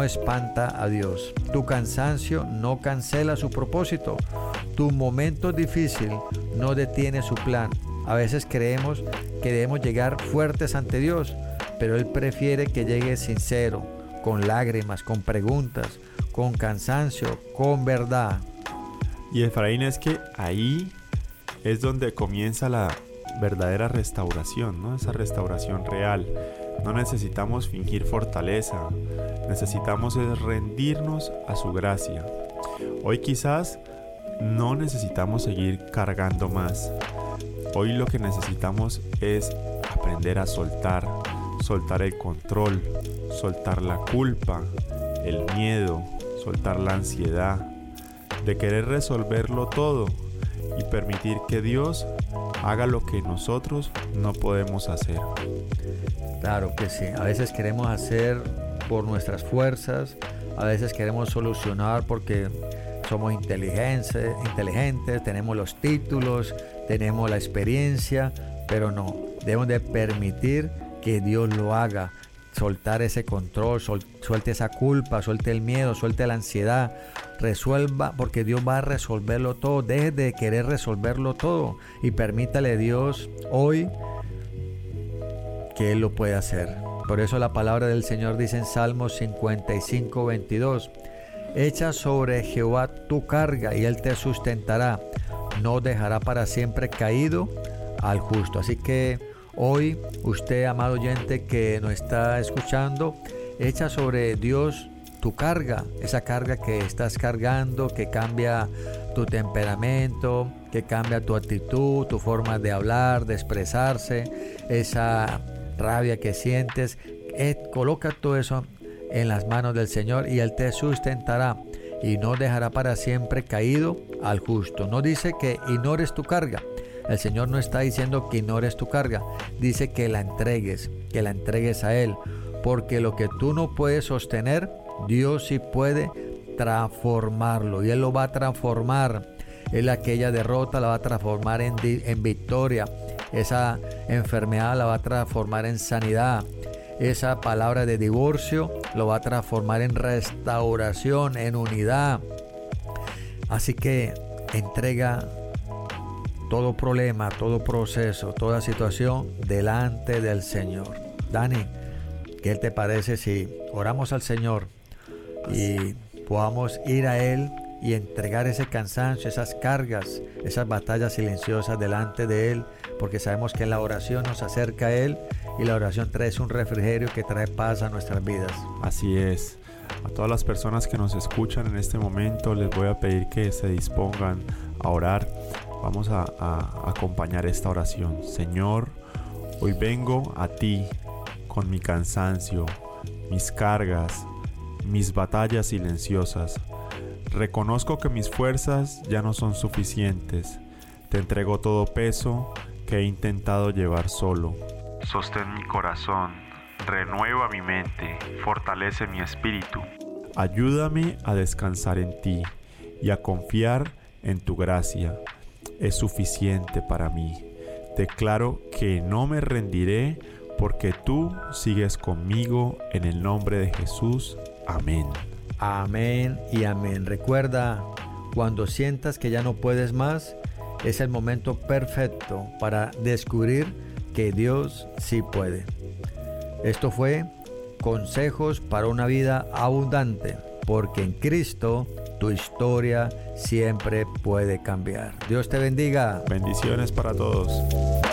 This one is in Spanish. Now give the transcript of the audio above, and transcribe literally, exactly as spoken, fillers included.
espanta a Dios. Tu cansancio no cancela su propósito. Tu momento difícil no detiene su plan. A veces creemos que debemos llegar fuertes ante Dios, pero Él prefiere que llegues sincero, con lágrimas, con preguntas, con cansancio, con verdad. Y Efraín, es que ahí es donde comienza la verdadera restauración, ¿no? Esa restauración real. No necesitamos fingir fortaleza, necesitamos es rendirnos a su gracia. Hoy quizás no necesitamos seguir cargando más. Hoy lo que necesitamos es aprender a soltar, soltar el control, soltar la culpa, el miedo, soltar la ansiedad, de querer resolverlo todo y permitir que Dios haga lo que nosotros no podemos hacer. Claro que sí, a veces queremos hacer por nuestras fuerzas, a veces queremos solucionar porque somos inteligentes, inteligentes, tenemos los títulos, tenemos la experiencia, pero no, debemos de permitir que Dios lo haga, soltar ese control, sol, suelte esa culpa, suelte el miedo, suelte la ansiedad, resuelva, porque Dios va a resolverlo todo. Deje de querer resolverlo todo y permítale a Dios hoy que Él lo puede hacer. Por eso la palabra del Señor dice en Salmos cincuenta y cinco, veintidós: echa sobre Jehová tu carga y Él te sustentará, no dejará para siempre caído al justo. Así que hoy usted, amado oyente que nos está escuchando, echa sobre Dios tu carga, esa carga que estás cargando, que cambia tu temperamento, que cambia tu actitud, tu forma de hablar, de expresarse, esa rabia que sientes. Eh, coloca todo eso en las manos del Señor y Él te sustentará y no dejará para siempre caído al justo. No dice que ignores tu carga. El Señor no está diciendo que ignores tu carga, dice que la entregues, que la entregues a Él, porque lo que tú no puedes sostener, Dios sí puede transformarlo y Él lo va a transformar. Él aquella derrota la va a transformar en, en victoria, esa enfermedad la va a transformar en sanidad, esa palabra de divorcio lo va a transformar en restauración, en unidad. Así que entrega todo problema, todo proceso, toda situación delante del Señor. Dani, ¿qué te parece si oramos al Señor y podamos ir a Él y entregar ese cansancio, esas cargas, esas batallas silenciosas delante de Él? Porque sabemos que la oración nos acerca a Él y la oración trae un refrigerio que trae paz a nuestras vidas. Así es. A todas las personas que nos escuchan en este momento les voy a pedir que se dispongan a orar. Vamos a, a acompañar esta oración. Señor, hoy vengo a ti con mi cansancio, mis cargas, mis batallas silenciosas. Reconozco que mis fuerzas ya no son suficientes. Te entrego todo peso que he intentado llevar solo. Sostén mi corazón, renueva mi mente, fortalece mi espíritu. Ayúdame a descansar en ti y a confiar en tu gracia. Es suficiente para mí. Declaro que no me rendiré porque tú sigues conmigo en el nombre de Jesús. Amén. Amén y amén. Recuerda, cuando sientas que ya no puedes más, es el momento perfecto para descubrir que Dios sí puede. Esto fue Consejos para una vida abundante, porque en Cristo tu historia siempre puede cambiar. Dios te bendiga. Bendiciones para todos.